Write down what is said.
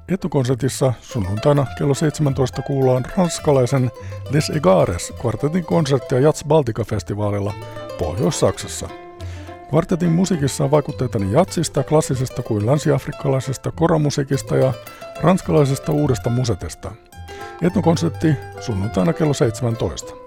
Etnokonsertissa sunnuntaina kello 17 kuullaan ranskalaisen Les Egares kvartetin konserttia Jazz Baltica-festivaalilla Pohjois-Saksassa. Kvartetin musiikissa on vaikutteita niin jatsista, klassisesta kuin länsi-afrikkalaisesta koromusiikista ja ranskalaisesta uudesta musetesta. Etnokonsertti sunnuntaina kello 17.